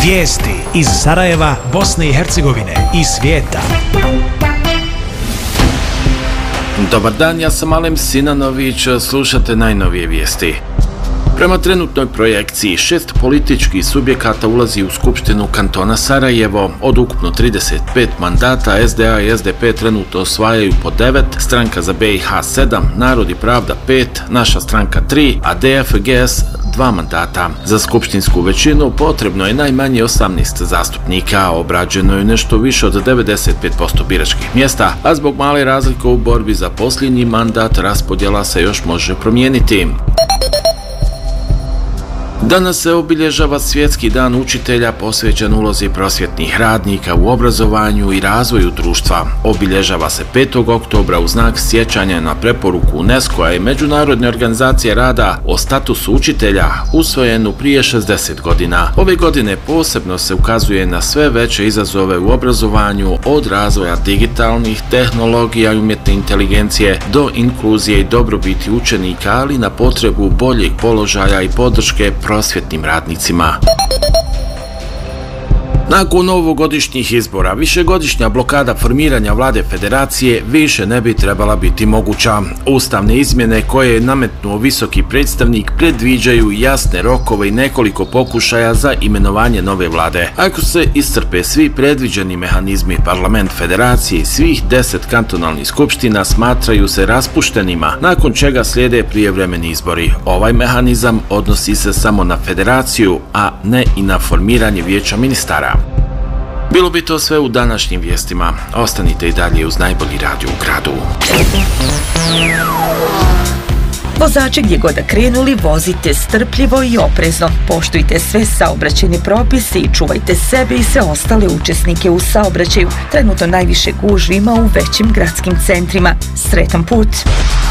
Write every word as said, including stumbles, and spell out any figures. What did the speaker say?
Vijesti iz Sarajeva, Bosne i Hercegovine i svijeta. Dobar dan, ja sam Alem Sinanović, slušate najnovije vijesti. Prema trenutnoj projekciji, šest političkih subjekata ulazi u Skupštinu kantona Sarajevo. Od ukupno trideset pet mandata, S D A i S D P trenutno osvajaju po devet, Stranka za B i H sedam, Narod i pravda pet, Naša stranka tri, a D F G S dva mandata. Za skupštinsku većinu potrebno je najmanje osamnaest zastupnika, obrađeno je nešto više od devedeset pet posto biračkih mjesta, a zbog male razlike u borbi za posljednji mandat raspodjela se još može promijeniti. Danas se obilježava Svjetski dan učitelja posvećen ulozi prosvjetnih radnika u obrazovanju i razvoju društva. Obilježava se petog oktobra u znak sjećanja na preporuku UNESCO-a i Međunarodne organizacije rada o statusu učitelja usvojenu prije šezdeset godina. Ove godine posebno se ukazuje na sve veće izazove u obrazovanju, od razvoja digitalnih tehnologija i umjetne inteligencije do inkluzije i dobrobiti učenika, ali na potrebu boljeg položaja i podrške prosvjetnim radnicima. Nakon ovogodišnjih izbora, višegodišnja blokada formiranja vlade federacije više ne bi trebala biti moguća. Ustavne izmjene koje je nametnuo visoki predstavnik predviđaju jasne rokove i nekoliko pokušaja za imenovanje nove vlade. Ako se iscrpe svi predviđeni mehanizmi, parlament federacije i svih deset kantonalnih skupština smatraju se raspuštenima, nakon čega slijede prijevremeni izbori. Ovaj mehanizam odnosi se samo na federaciju, a ne i na formiranje vijeća ministara. Bilo bi to sve u današnjim vijestima. Ostanite i dalje uz najbolji radio u gradu. Vozači, gdje god da krenuli, vozite strpljivo i oprezno. Poštujte sve saobraćajne propise i čuvajte sebe i sve ostale učesnike u saobraćaju. Trenutno najviše gužvi ima u većim gradskim centrima. Sretan put!